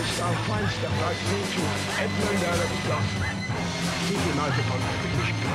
I'll find stuff like me to Edmund Earl of Goss. Keep your mouth upon the fish.